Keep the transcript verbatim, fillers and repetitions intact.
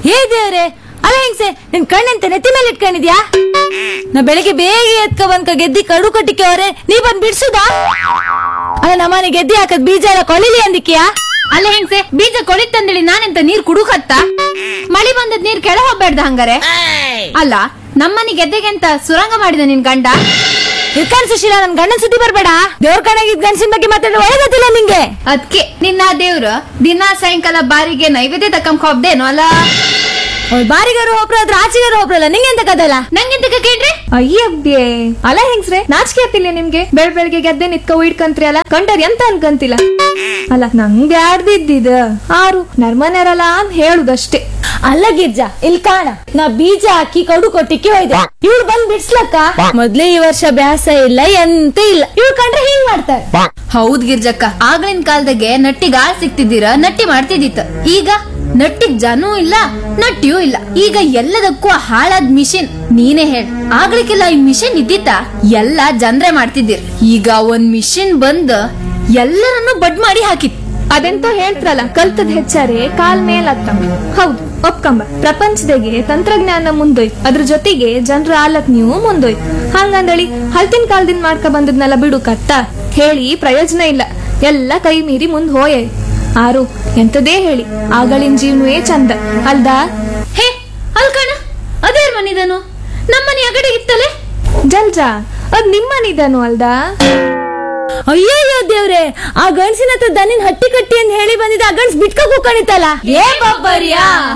ಏ ದೇವ್ರೆ, ಅಲ್ಲ ಹೆಂಗ್ಸೆ, ನಿನ್ ಕಣ್ಣಂತೆ ನೆತ್ತಿ ಮೇಲೆ ಇಟ್ಕೊಂಡಿದ್ಯಾ? ನಾ ಬೆಳಿಗ್ಗೆ ಬೇಗ ಎತ್ಕ ಬಂದ್ಕ ಗೆದ್ದಿ ಕಡು ಕಟ್ಟಿಕೆ ಅವ್ರೆ, ನೀ ಬಂದ್ ಬಿಡ್ಸುದಾ? ಅಲ್ಲ ನಮ್ಮನೆ ಗೆದ್ದಿ ಹಾಕದ್ ಬೀಜ ಎಲ್ಲ ಕೊಳಿಲಿ ಅಂದಿಕ್ಯಾ? ಅಲ್ಲ ಹೆಂಗ್ಸೆ, ಬೀಜ ಕೊಳಿತಂದೇಳಿ ನಾನೆಂತ ನೀರ್ ಕುಡುಕತ್ತ? ಮಳಿ ಬಂದದ್ ನೀರ್ ಕೆಳ ಹೋಗ್ಬೇಡ್ದ ಹಂಗಾರೆ? ಅಲ್ಲ ನಮ್ಮನೆ ಗೆದ್ದೆಗೆ ಅಂತ ಸುರಂಗ ಮಾಡಿದ ನಿನ್ ಗಂಡ? ಇರ್ಕಾನ್ ಸುಶೀಲ, ನನ್ ಗಂಡನ್ ಸುದ್ದಿ ಬರ್ಬೇಡ. ದೇವ್ರ ಕಣಗಿದ್ ಗಂಡಸಿನ ಬಗ್ಗೆ ಮಾತಾಡೋ ಒಳಗತ್ತಿಲ್ಲ ನಿಂಗೆ. ಅದ್ಕೆ ನಿನ್ನ ದೇವ್ರ ದಿನ ಸಾಯಂಕಾಲ ಬಾರಿಗೆ ನೈವೇದ್ಯ ತಕ್ಕಂಕ ಹೋಗ್ದೇನೋ ಅಲ್ಲ? ಬಾರಿಗಾರು ಒಬ್ರು ಅದ್ರ ಆಚೆಗಾರು ಒಬ್ರಲ್ಲ, ನಿಂಗೆಂತ ಕದಲ್ಲ? ನಂಗೆಂತ ಕೇಳ್ರಿ? ಅಯ್ಯಬ್ಯೆ, ಅಲ್ಲ ಹೆಂಗ್ಸ್ರೆ, ನಾಚಿಕೆ ಆತಿಲ್ಲ ನಿಮ್ಗೆ? ಬೆಳ್ ಬೆಳಗ್ಗೆ ಗೆದ್ದೆ ನಿತ್ಕ ಇಡ್ಕಂತ್ರಿ ಅಲ್ಲ, ಕಂಡರ್ ಎಂತ ಅನ್ಕಂತಿಲ್ಲ. ಅಲ್ಲ ನಂಗೆ ಆಡ್ದಿದ್ದಿದ ಆರು ನರ್ಮನೆರಲ್ಲ ಅಂತ ಹೇಳುದಷ್ಟೇ. ಅಲ್ಲ ಗಿರ್ಜಾ, ಇಲ್ಲಿ ಕಾಣ, ನಾ ಬೀಜ ಹಾಕಿ ಕಡು ಕೊಟ್ಟಿಕ್ಕೆ ಹೋಯ್ದೆ, ಇವ್ಳು ಬಂದ್ ಬಿಡ್ಸ್ಲಕ್ಕ. ಮೊದ್ಲೇ ಈ ವರ್ಷ ಬ್ಯಾಸ ಇಲ್ಲ ಎಂತ ಇಲ್ಲ, ಇವ್ಳು ಕಂಡ್ರೆ ಹಿಂಗ್ ಮಾಡ್ತಾರೆ. ಹೌದ್ ಗಿರ್ಜಕ್ಕ, ಆಗ್ಲಿನ ಕಾಲದಾಗೆ ನಟ್ಟಿಗ್ ಆಳ್ ಸಿಕ್ತಿದ್ದೀರ, ನಟ್ಟಿ ಮಾಡ್ತಿದ್ದಿತ್ತ. ಈಗ ನಟ್ಟಿಗ್ ಜನೂ ಇಲ್ಲ, ನಟ್ಟಿಯೂ ಇಲ್ಲ. ಈಗ ಎಲ್ಲದಕ್ಕೂ ಹಾಳಾದ್ ಮಿಷಿನ್. ನೀನೇ ಹೇಳ, ಆಗ್ಲಿಕ್ಕೆಲ್ಲ ಈ ಮಿಷಿನ್ ಇದ್ದಿತ್ತ? ಎಲ್ಲಾ ಜನ್ರೆ ಮಾಡ್ತಿದ್ದೀರ್. ಈಗ ಒಂದ್ ಮಿಷಿನ್ ಬಂದ್ ಎಲ್ಲರನ್ನು ಬಡ್ ಮಾಡಿ ಹಾಕಿತ್. ಅದೆಂತ ಹೇಳ್ತಾರಲ್ಲ, ಕಲ್ತದ್ ಹೆಚ್ಚಾರೆ ಕಾಲ್ ಮೇಲ್ ಹತ್ತಂಬ. ಹೌದು, ಒಪ್ಕಂಬ. ಪ್ರಪಂಚದಾಗೆ ತಂತ್ರಜ್ಞಾನ ಮುಂದೋಯ್ತು, ಅದ್ರ ಜೊತೆಗೆ ಜನರ ಆಲಕ್ ನೀವು ಮುಂದೋಯ್ತು. ಹಂಗಂದಳಿ ಹಲ್ತಿನ ಕಾಲದಿಂದ ಮಾಡ್ಕ ಬಂದದ್ನೆಲ್ಲ ಬಿಡು ಕತ್ತ ಹೇಳಿ ಪ್ರಯೋಜನ ಇಲ್ಲ. ಎಲ್ಲ ಕೈ ಮೀರಿ ಮುಂದ್ ಹೋಯೆ. ಆರು ಎಂತದೇ ಹೇಳಿ, ಆಗಳಿನ ಜೀವನವೇ ಚಂದ ಅಲ್ದಾ? ಹೇ ಅಲ್ಕಣ, ಅದೇ ಮನಿದನು ನಮ್ಮನೆ ಅಗಡೆ ಇತ್ತಲೆ ಜಲ್ಜಾ, ಅದ್ ನಿಮ್ಮನಿದನು ಅಲ್ದಾ? ಅಯ್ಯಯ್ಯೋ ದೇವ್ರೆ, ಆ ಗಂಡ್ಸಿನ ಹತ್ರ ದನಿನ್ ಹಟ್ಟಿ ಕಟ್ಟಿ ಅಂತ ಹೇಳಿ ಬಂದಿದ್ದ, ಆ ಗಂಡ್ಸ್ ಬಿಟ್ಕ ಕೂಕಣಿತಲ್ಲ. ಏ ಬಬ್ಬರಿಯಾ?